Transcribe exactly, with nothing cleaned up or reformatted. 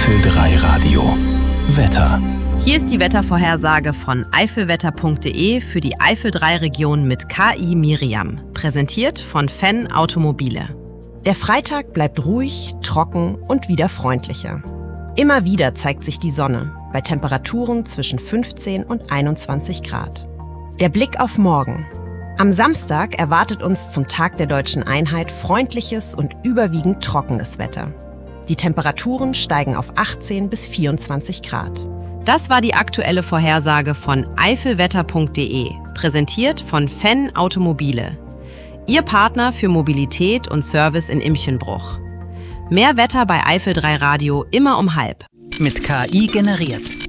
Eifel drei Radio. Wetter. Hier ist die Wettervorhersage von eifelwetter punkt de für die Eifel drei Region mit K I Miriam. Präsentiert von Fenn Automobile. Der Freitag bleibt ruhig, trocken und wieder freundlicher. Immer wieder zeigt sich die Sonne, bei Temperaturen zwischen fünfzehn und einundzwanzig Grad. Der Blick auf morgen. Am Samstag erwartet uns zum Tag der Deutschen Einheit freundliches und überwiegend trockenes Wetter. Die Temperaturen steigen auf achtzehn bis vierundzwanzig Grad. Das war die aktuelle Vorhersage von eifelwetter punkt de, präsentiert von Fenn Automobile. Ihr Partner für Mobilität und Service in Imchenbruch. Mehr Wetter bei Eifel drei Radio immer um halb. Mit K I generiert.